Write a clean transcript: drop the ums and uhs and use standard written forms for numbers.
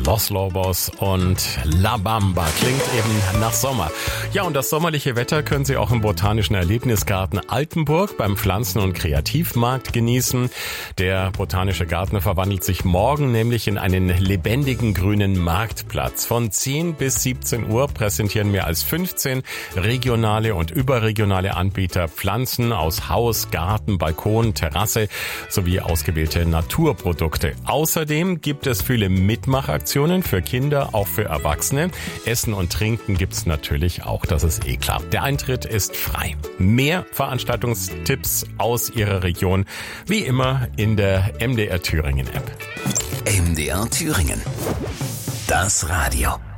Los Lobos und La Bamba. Klingt eben nach Sommer. Ja, und das sommerliche Wetter können Sie auch im Botanischen Erlebnisgarten Altenburg beim Pflanzen- und Kreativmarkt genießen. Der Botanische Garten verwandelt sich morgen nämlich in einen lebendigen grünen Marktplatz. Von 10 bis 17 Uhr präsentieren mehr als 15 regionale und überregionale Anbieter Pflanzen aus Haus, Garten, Balkon, Terrasse sowie ausgewählte Naturprodukte. Außerdem gibt es viele Mitmachaktionen für Kinder, auch für Erwachsene. Essen und Trinken gibt's natürlich auch, das ist eh klar. Der Eintritt ist frei. Mehr Veranstaltungstipps aus Ihrer Region, wie immer in der MDR Thüringen App. MDR Thüringen. Das Radio.